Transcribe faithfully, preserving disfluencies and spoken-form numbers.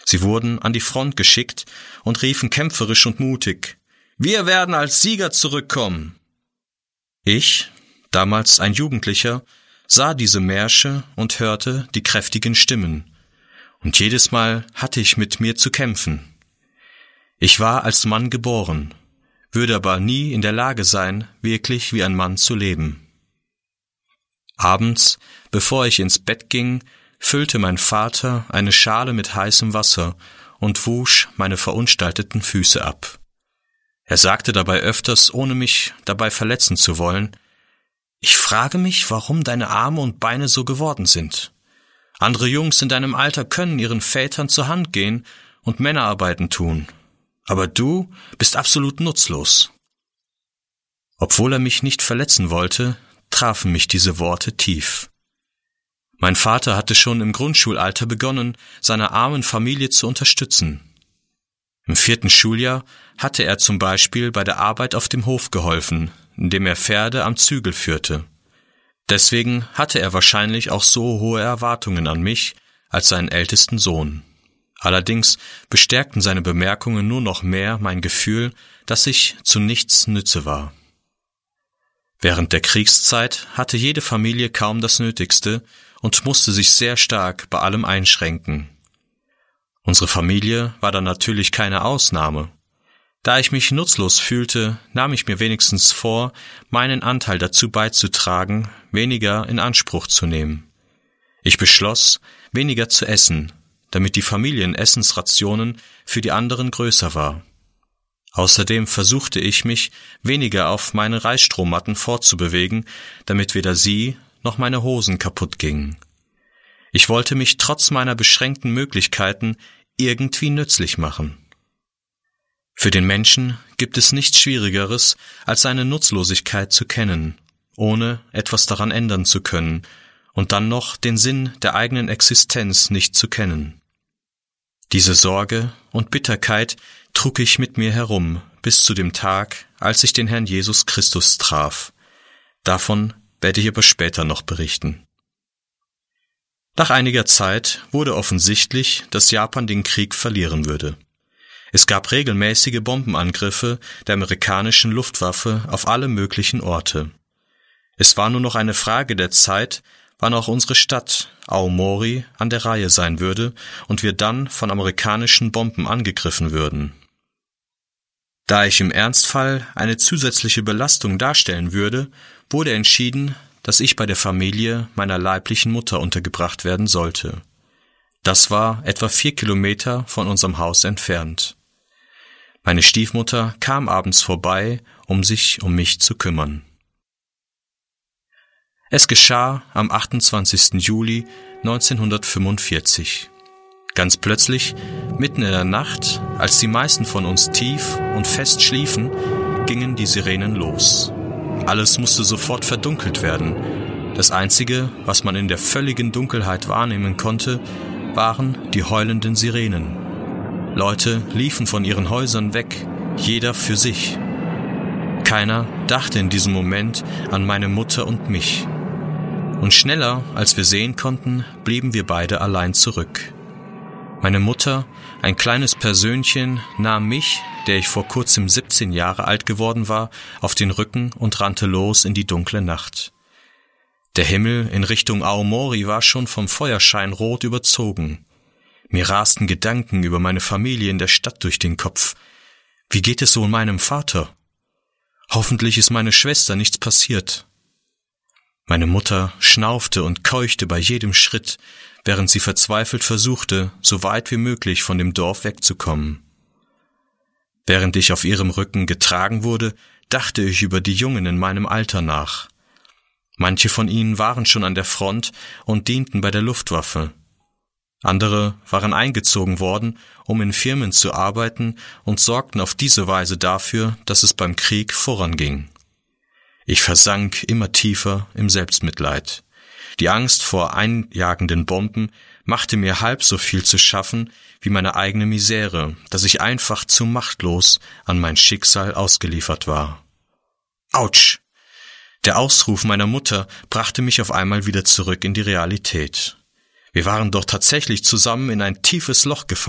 Sie wurden an die Front geschickt und riefen kämpferisch und mutig: »Wir werden als Sieger zurückkommen!« Ich, damals ein Jugendlicher, sah diese Märsche und hörte die kräftigen Stimmen, und jedes Mal hatte ich mit mir zu kämpfen. Ich war als Mann geboren, würde aber nie in der Lage sein, wirklich wie ein Mann zu leben. Abends, bevor ich ins Bett ging, füllte mein Vater eine Schale mit heißem Wasser und wusch meine verunstalteten Füße ab. Er sagte dabei öfters, ohne mich dabei verletzen zu wollen: »Ich frage mich, warum deine Arme und Beine so geworden sind. Andere Jungs in deinem Alter können ihren Vätern zur Hand gehen und Männerarbeiten tun. Aber du bist absolut nutzlos.« Obwohl er mich nicht verletzen wollte, trafen mich diese Worte tief. Mein Vater hatte schon im Grundschulalter begonnen, seine armen Familie zu unterstützen. Im vierten Schuljahr hatte er zum Beispiel bei der Arbeit auf dem Hof geholfen, indem er Pferde am Zügel führte. Deswegen hatte er wahrscheinlich auch so hohe Erwartungen an mich als seinen ältesten Sohn. Allerdings bestärkten seine Bemerkungen nur noch mehr mein Gefühl, dass ich zu nichts nütze war. Während der Kriegszeit hatte jede Familie kaum das Nötigste und musste sich sehr stark bei allem einschränken. Unsere Familie war dann natürlich keine Ausnahme. Da ich mich nutzlos fühlte, nahm ich mir wenigstens vor, meinen Anteil dazu beizutragen, weniger in Anspruch zu nehmen. Ich beschloss, weniger zu essen, damit die Familienessensrationen für die anderen größer war. Außerdem versuchte ich mich, weniger auf meine Reisstrohmatten fortzubewegen, damit weder sie noch meine Hosen kaputt gingen. Ich wollte mich trotz meiner beschränkten Möglichkeiten irgendwie nützlich machen. Für den Menschen gibt es nichts Schwierigeres, als seine Nutzlosigkeit zu kennen, ohne etwas daran ändern zu können und dann noch den Sinn der eigenen Existenz nicht zu kennen. Diese Sorge und Bitterkeit trug ich mit mir herum bis zu dem Tag, als ich den Herrn Jesus Christus traf. Davon werde ich aber später noch berichten. Nach einiger Zeit wurde offensichtlich, dass Japan den Krieg verlieren würde. Es gab regelmäßige Bombenangriffe der amerikanischen Luftwaffe auf alle möglichen Orte. Es war nur noch eine Frage der Zeit, wann auch unsere Stadt Aomori an der Reihe sein würde und wir dann von amerikanischen Bomben angegriffen würden. Da ich im Ernstfall eine zusätzliche Belastung darstellen würde, wurde entschieden, dass ich bei der Familie meiner leiblichen Mutter untergebracht werden sollte. Das war etwa vier Kilometer von unserem Haus entfernt. Meine Stiefmutter kam abends vorbei, um sich um mich zu kümmern. Es geschah am achtundzwanzigsten Juli neunzehnhundertfünfundvierzig. Ganz plötzlich, mitten in der Nacht, als die meisten von uns tief und fest schliefen, gingen die Sirenen los. Alles musste sofort verdunkelt werden. Das Einzige, was man in der völligen Dunkelheit wahrnehmen konnte, waren die heulenden Sirenen. Leute liefen von ihren Häusern weg, jeder für sich. Keiner dachte in diesem Moment an meine Mutter und mich. Und schneller, als wir sehen konnten, blieben wir beide allein zurück. Meine Mutter, ein kleines Persönchen, nahm mich, der ich vor kurzem siebzehn Jahre alt geworden war, auf den Rücken und rannte los in die dunkle Nacht. Der Himmel in Richtung Aomori war schon vom Feuerschein rot überzogen. Mir rasten Gedanken über meine Familie in der Stadt durch den Kopf. Wie geht es wohl meinem Vater? Hoffentlich ist meine Schwester nichts passiert. Meine Mutter schnaufte und keuchte bei jedem Schritt, während sie verzweifelt versuchte, so weit wie möglich von dem Dorf wegzukommen. Während ich auf ihrem Rücken getragen wurde, dachte ich über die Jungen in meinem Alter nach. Manche von ihnen waren schon an der Front und dienten bei der Luftwaffe. Andere waren eingezogen worden, um in Firmen zu arbeiten und sorgten auf diese Weise dafür, dass es beim Krieg voranging. Ich versank immer tiefer im Selbstmitleid. Die Angst vor einjagenden Bomben machte mir halb so viel zu schaffen wie meine eigene Misere, dass ich einfach zu machtlos an mein Schicksal ausgeliefert war. Autsch! Der Ausruf meiner Mutter brachte mich auf einmal wieder zurück in die Realität. Wir waren doch tatsächlich zusammen in ein tiefes Loch gefallen.